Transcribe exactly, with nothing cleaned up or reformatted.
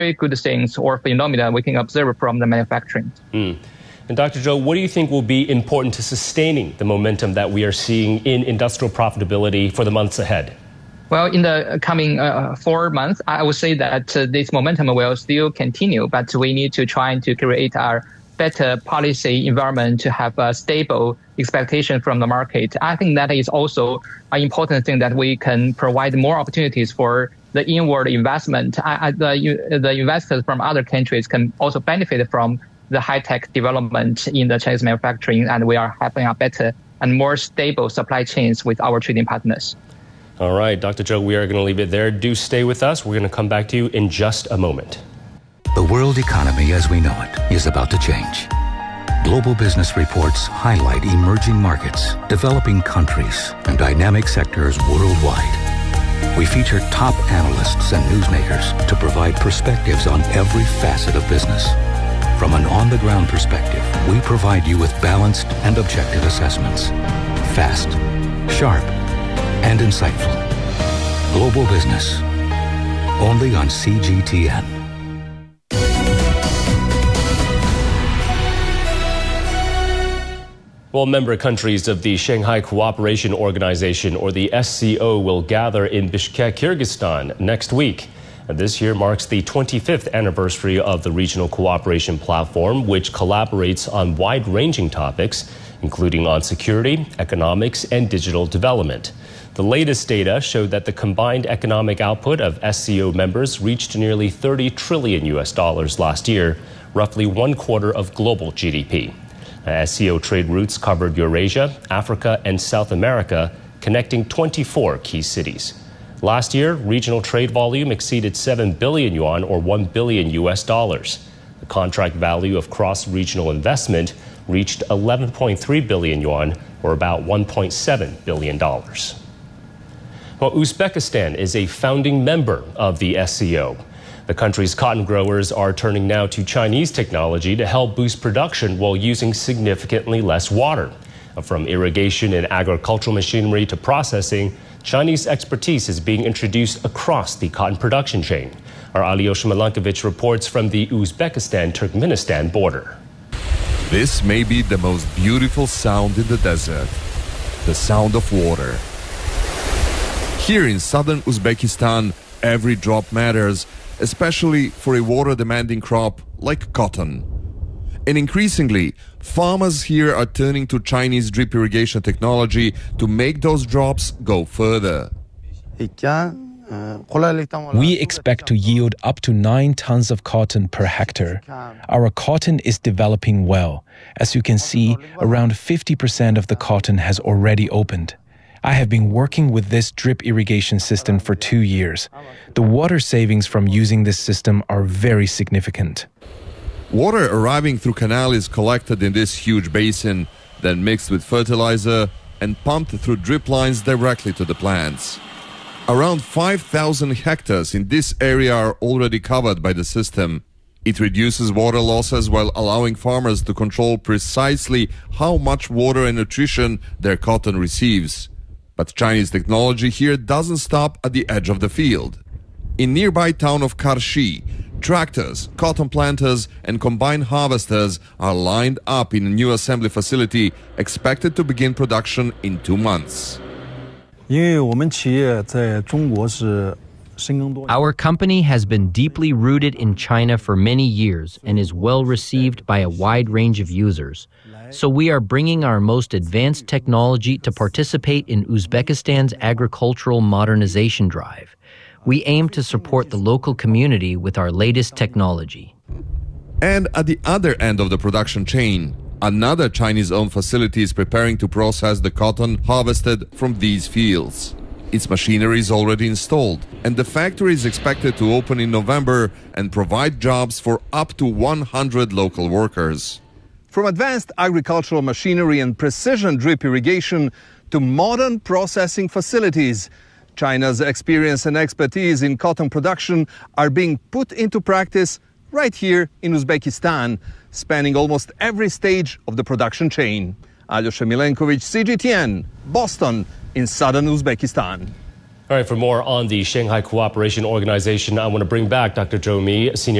very good things or phenomena we can observe from the manufacturing. Mm. And Doctor Zhou, what do you think will be important to sustaining the momentum that we are seeing in industrial profitability for the months ahead? Well, in the coming uh, four months, I would say that uh, this momentum will still continue, but we need to try to create a better policy environment to have a stable expectation from the market. I think that is also an important thing, that we can provide more opportunities for the inward investment. I, I, the, the investors from other countries can also benefit from the high-tech development in the Chinese manufacturing, and we are having a better and more stable supply chains with our trading partners. All right, Doctor Zhou, we are going to leave it there. Do stay with us. We're going to come back to you in just a moment. The world economy as we know it is about to change. Global business reports highlight emerging markets, developing countries, and dynamic sectors worldwide. We feature top analysts and newsmakers to provide perspectives on every facet of business. From an on-the-ground perspective, we provide you with balanced and objective assessments. Fast, sharp, and insightful. Global Business. Only on C G T N. Well, member countries of the Shanghai Cooperation Organization, or the S C O, will gather in Bishkek, Kyrgyzstan next week. And this year marks the twenty-fifth anniversary of the Regional Cooperation Platform, which collaborates on wide-ranging topics, including on security, economics, and digital development. The latest data showed that the combined economic output of S C O members reached nearly thirty trillion U S dollars last year, roughly one quarter of global G D P. S C O trade routes covered Eurasia, Africa, and South America, connecting twenty-four key cities. Last year, regional trade volume exceeded seven billion yuan, or one billion U S dollars. The contract value of cross-regional investment reached eleven point three billion yuan, or about one point seven billion dollars. Well, Uzbekistan is a founding member of the S C O. The country's cotton growers are turning now to Chinese technology to help boost production while using significantly less water. From irrigation and agricultural machinery to processing, Chinese expertise is being introduced across the cotton production chain. Our Alyosha Milankovich reports from the Uzbekistan-Turkmenistan border. This may be the most beautiful sound in the desert, the sound of water. Here in southern Uzbekistan, every drop matters, especially for a water-demanding crop like cotton. And increasingly, farmers here are turning to Chinese drip irrigation technology to make those drops go further. We expect to yield up to nine tons of cotton per hectare. Our cotton is developing well. As you can see, around fifty percent of the cotton has already opened. I have been working with this drip irrigation system for two years. The water savings from using this system are very significant. Water arriving through canal is collected in this huge basin, then mixed with fertilizer and pumped through drip lines directly to the plants. Around five thousand hectares in this area are already covered by the system. It reduces water losses while allowing farmers to control precisely how much water and nutrition their cotton receives. But Chinese technology here doesn't stop at the edge of the field. In nearby town of Karshi, tractors, cotton planters, and combine harvesters are lined up in a new assembly facility expected to begin production in two months. Our company has been deeply rooted in China for many years and is well received by a wide range of users. So we are bringing our most advanced technology to participate in Uzbekistan's agricultural modernization drive. We aim to support the local community with our latest technology. And at the other end of the production chain, another Chinese-owned facility is preparing to process the cotton harvested from these fields. Its machinery is already installed, and the factory is expected to open in November and provide jobs for up to one hundred local workers. From advanced agricultural machinery and precision drip irrigation to modern processing facilities, China's experience and expertise in cotton production are being put into practice right here in Uzbekistan, spanning almost every stage of the production chain. Alyosha Milankovich, C G T N, Boston, in southern Uzbekistan. All right, for more on the Shanghai Cooperation Organization, I want to bring back Doctor Zhou Mi, Senior